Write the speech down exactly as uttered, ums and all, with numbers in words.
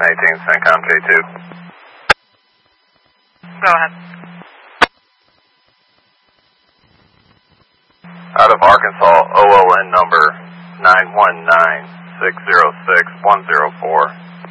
eighteen, CENTCOM J two. Go ahead. Out of Arkansas, O L N number nine one nine six zero six one zero four.